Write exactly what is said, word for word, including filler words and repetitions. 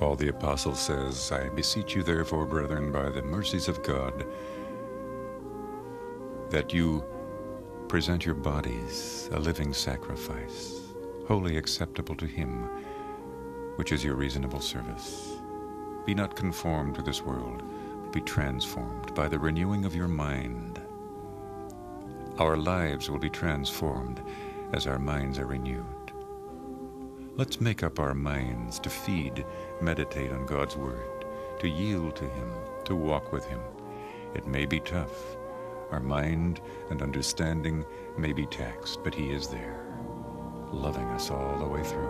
Paul the Apostle says, I beseech you therefore, brethren, by the mercies of God, that you present your bodies a living sacrifice, wholly acceptable to him, which is your reasonable service. Be not conformed to this world, but be transformed by the renewing of your mind. Our lives will be transformed as our minds are renewed. Let's make up our minds to feed, meditate on God's Word, to yield to Him, to walk with Him. It may be tough. Our mind and understanding may be taxed, but He is there, loving us all the way through.